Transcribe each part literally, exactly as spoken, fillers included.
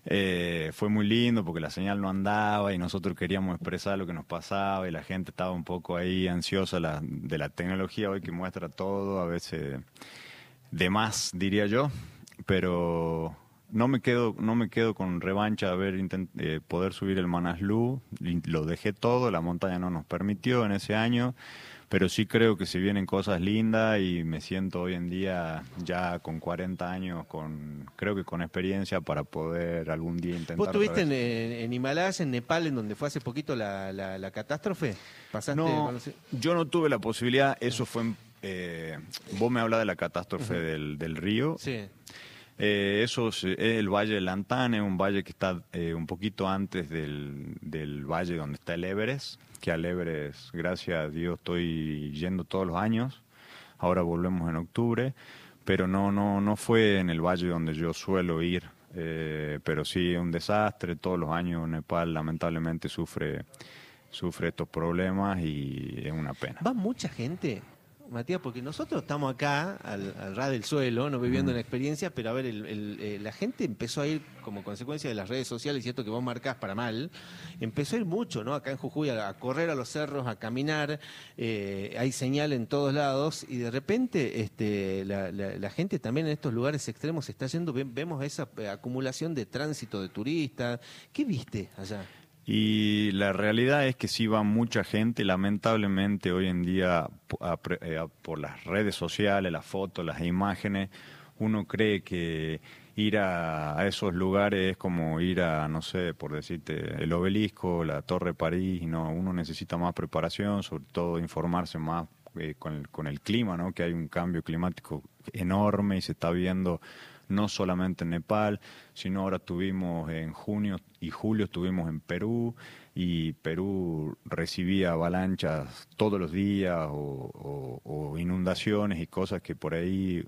Eh, fue muy lindo porque la señal no andaba y nosotros queríamos expresar lo que nos pasaba y la gente estaba un poco ahí ansiosa la, de la tecnología hoy que muestra todo, a veces de más diría yo, pero no me quedo no me quedo con revancha de haber intent, eh, poder subir el Manaslu, lo dejé todo, la montaña no nos permitió en ese año. Pero sí creo que se vienen cosas lindas y me siento hoy en día ya con cuarenta años, con creo que con experiencia para poder algún día intentar. ¿Vos estuviste en, en Himalaya, en Nepal, en donde fue hace poquito la, la, la catástrofe? ¿Pasaste? No, yo no tuve la posibilidad, eso fue... Eh, vos me hablas de la catástrofe uh-huh. del, del río. Sí. Eh, eso es, es el Valle de Lantana, un valle que está eh, un poquito antes del, del valle donde está el Everest, que al Everest, gracias a Dios, estoy yendo todos los años. Ahora volvemos en octubre, pero no no no fue en el valle donde yo suelo ir, eh, pero sí un desastre. Todos los años Nepal lamentablemente sufre sufre estos problemas y es una pena. ¿Va mucha gente, Matías? Porque nosotros estamos acá, al, al ras del suelo, no viviendo mm. una experiencia, pero a ver, el, el, eh, la gente empezó a ir, como consecuencia de las redes sociales, y esto que vos marcás para mal, empezó a ir mucho, ¿no? Acá en Jujuy, a, a correr a los cerros, a caminar, eh, hay señal en todos lados, y de repente este, la, la, la gente también en estos lugares extremos se está yendo, vemos esa acumulación de tránsito de turistas. ¿Qué viste allá? Y la realidad es que sí va mucha gente, lamentablemente hoy en día a, a, a, por las redes sociales, las fotos, las imágenes, uno cree que ir a, a esos lugares es como ir a, no sé, por decirte, el Obelisco, la Torre París, no, uno necesita más preparación, sobre todo informarse más eh, con, el, con el clima, ¿no? Que hay un cambio climático enorme y se está viendo no solamente en Nepal, sino ahora estuvimos en junio y julio estuvimos en Perú, y Perú recibía avalanchas todos los días o, o, o inundaciones y cosas que por ahí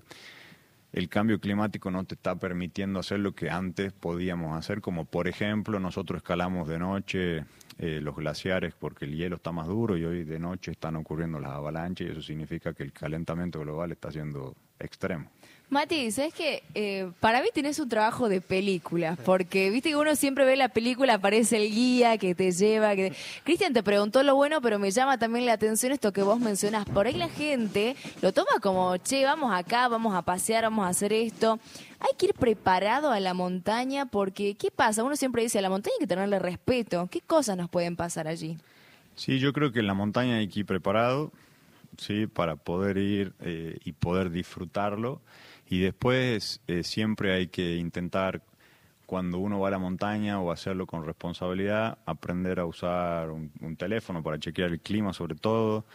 el cambio climático no te está permitiendo hacer lo que antes podíamos hacer, como por ejemplo nosotros escalamos de noche eh, los glaciares porque el hielo está más duro y hoy de noche están ocurriendo las avalanchas y eso significa que el calentamiento global está siendo extremo. Mati, ¿sabes qué? Eh, para mí tenés un trabajo de película, porque viste que uno siempre ve la película, aparece el guía que te lleva. Que... Cristian te preguntó lo bueno, pero me llama también la atención esto que vos mencionás. Por ahí la gente lo toma como, che, vamos acá, vamos a pasear, vamos a hacer esto. Hay que ir preparado a la montaña porque, ¿qué pasa? Uno siempre dice, a la montaña hay que tenerle respeto. ¿Qué cosas nos pueden pasar allí? Sí, yo creo que en la montaña hay que ir preparado, sí, para poder ir eh, y poder disfrutarlo. Y después eh, siempre hay que intentar, cuando uno va a la montaña o hacerlo con responsabilidad, aprender a usar un, un teléfono para chequear el clima sobre todo,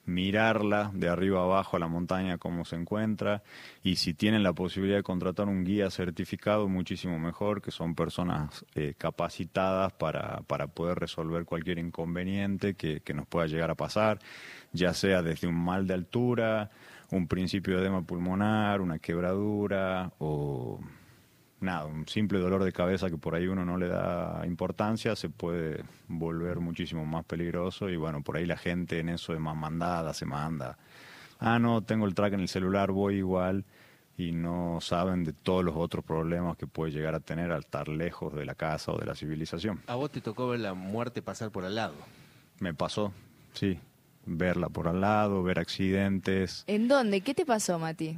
mirarla de arriba abajo a la montaña cómo se encuentra, y si tienen la posibilidad de contratar un guía certificado, muchísimo mejor, que son personas eh, capacitadas para, para poder resolver cualquier inconveniente que, que nos pueda llegar a pasar, ya sea desde un mal de altura, un principio de edema pulmonar, una quebradura o nada, un simple dolor de cabeza que por ahí uno no le da importancia, se puede volver muchísimo más peligroso. Y bueno, por ahí la gente en eso es más mandada, se manda. Ah, no, tengo el track en el celular, voy igual, y no saben de todos los otros problemas que puede llegar a tener al estar lejos de la casa o de la civilización. ¿A vos te tocó ver la muerte pasar por al lado? Me pasó, sí. Verla por al lado, ver accidentes. ¿En dónde? ¿Qué te pasó, Mati?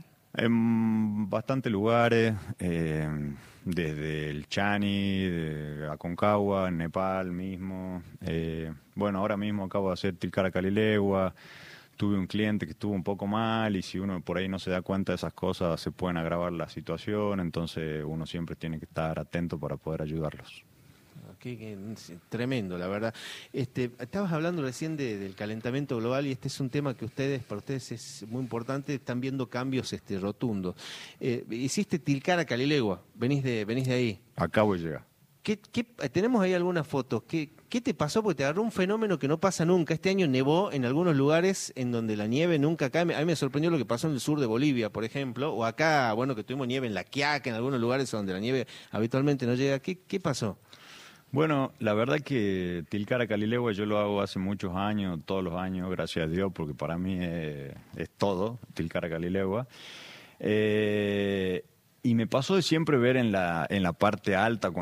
En bastantes lugares, eh, desde el Chani, de Aconcagua, en Nepal mismo. Eh, bueno, ahora mismo acabo de hacer Tilcara Calilegua. Tuve un cliente que estuvo un poco mal y si uno por ahí no se da cuenta de esas cosas se pueden agravar la situación, entonces uno siempre tiene que estar atento para poder ayudarlos. Qué, qué, tremendo, la verdad. Este, estabas hablando recién de, del calentamiento global y este es un tema que ustedes, para ustedes es muy importante, están viendo cambios este, rotundos. Eh, hiciste Tilcara Calilegua, venís de, venís de ahí. Acabo de llegar. ¿Qué, qué, tenemos ahí algunas fotos. ¿Qué, ¿Qué te pasó? Porque te agarró un fenómeno que no pasa nunca. Este año nevó en algunos lugares en donde la nieve nunca cae. A mí me sorprendió lo que pasó en el sur de Bolivia, por ejemplo. O acá, bueno, que tuvimos nieve en La Quiaca, en algunos lugares donde la nieve habitualmente no llega. ¿Qué, qué pasó? Bueno, la verdad que Tilcara Calilegua yo lo hago hace muchos años, todos los años, gracias a Dios, porque para mí es, es todo, Tilcara Calilegua. Eh, y me pasó de siempre ver en la, en la parte alta,